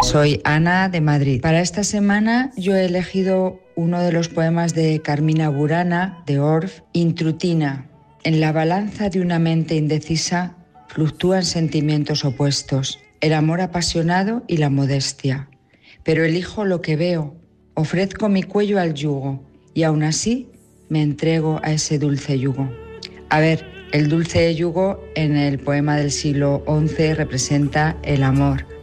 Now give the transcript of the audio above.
Soy Ana de Madrid. Para esta semana yo he elegido uno de los poemas de Carmina Burana, de Orff, Intrutina. En la balanza de una mente indecisa fluctúan sentimientos opuestos, el amor apasionado y la modestia. Pero elijo lo que veo, ofrezco mi cuello al yugo y aún así me entrego a ese dulce yugo. A ver, el dulce yugo en el poema del siglo XI representa el amor.